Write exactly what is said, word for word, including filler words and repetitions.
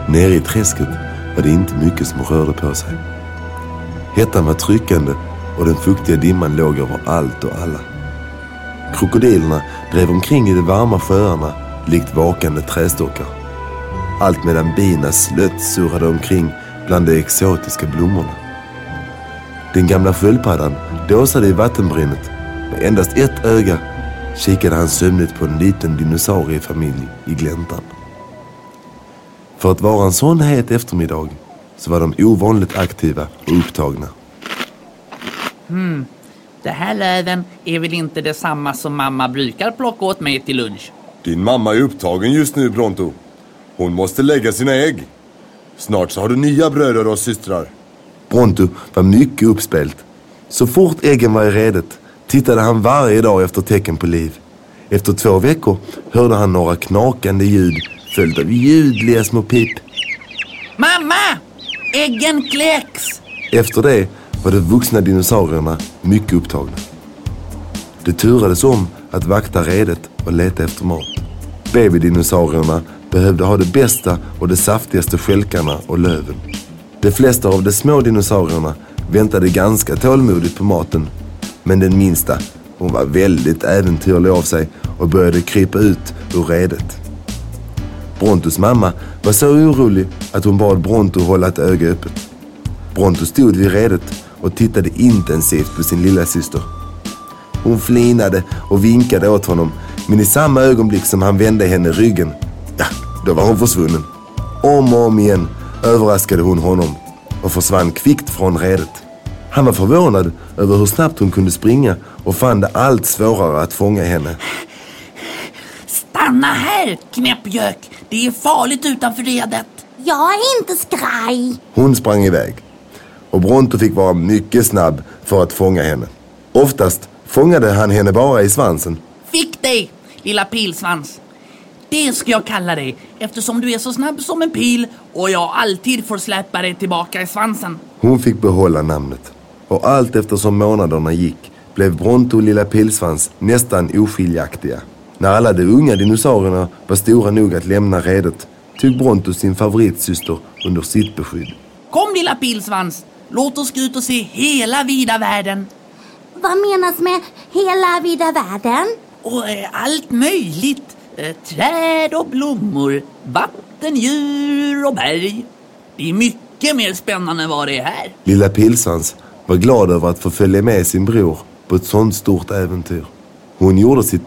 Nere i träsket var det inte mycket som rörde på sig. Hettan var tryckande och den fuktiga dimman låg över allt och alla. Krokodilerna drev omkring i de varma sjöarna likt vakande trästockar. Allt medan bina slött surrade omkring bland de exotiska blommorna. Den gamla sköldpaddan dåsade i vattenbrinnet. Med endast ett öga kikade han sömnigt på en liten dinosauriefamilj i gläntan. För att vara en sån het eftermiddag så var de ovanligt aktiva och upptagna. Hmm, det här löven är väl inte detsamma som mamma brukar plocka åt mig till lunch. Din mamma är upptagen just nu, Bronto. Hon måste lägga sina ägg. Snart så har du nya bröder och systrar. Bronto var mycket uppspelt. Så fort äggen var i redet tittade han varje dag efter tecken på liv. Efter två veckor hörde han några knakande ljud följt av ljudliga små pip. Mamma! Äggen kläcks! Efter det var de vuxna dinosaurierna mycket upptagna. Det turades om att vakta redet och leta efter mat. Babydinosaurierna behövde ha det bästa och de saftigaste skälkarna och löven. De flesta av de små dinosaurierna väntade ganska tålmodigt på maten. Men den minsta, hon var väldigt äventyrlig av sig och började krypa ut ur redet. Brontos mamma var så orolig att hon bad Bronto hålla ett öga öppet. Bronto stod vid redet och tittade intensivt på sin lilla syster. Hon flinade och vinkade åt honom, men i samma ögonblick som han vände henne ryggen, ja, då var hon försvunnen. Om och om igen överraskade hon honom och försvann kvickt från redet. Han var förvånad över hur snabbt hon kunde springa och fann det allt svårare att fånga henne. Stanna här, knäppjök! Det är farligt utanför redet. Jag är inte skraj. Hon sprang iväg och Bronto fick vara mycket snabb för att fånga henne. Oftast fångade han henne bara i svansen. Fick dig, lilla pilsvans. Det ska jag kalla dig, eftersom du är så snabb som en pil och jag alltid får släppa dig tillbaka i svansen. Hon fick behålla namnet. Och allt eftersom månaderna gick blev Bronto och lilla pilsvans nästan oskiljaktiga. När alla de unga dinosaurierna var stora nog att lämna redet tog Bronto sin favoritsyster under sitt beskydd. Kom lilla pilsvans, låt oss gå ut och se hela vida världen. Vad menas med hela vida världen? Och eh, allt möjligt. Eh, träd och blommor, vatten, djur och berg. Det är mycket mer spännande än vad det är här. Lilla pilsvans var glad över att få följa med sin bror på ett sånt stort äventyr. Hon gjorde sitt